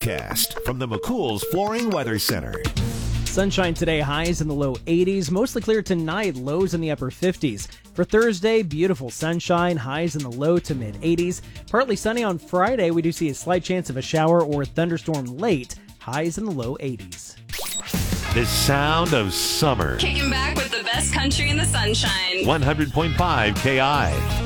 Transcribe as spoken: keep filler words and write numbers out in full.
forecast from the McCool's Flooring Weather Center. Sunshine today, highs in the low eighties. Mostly clear tonight, lows in the upper fifties. For Thursday, beautiful sunshine, highs in the low to mid eighties. Partly sunny on Friday. We do see a slight chance of a shower or thunderstorm late, highs in the low eighties. The sound of summer. Kicking back with the best country in the sunshine. one hundred point five K I.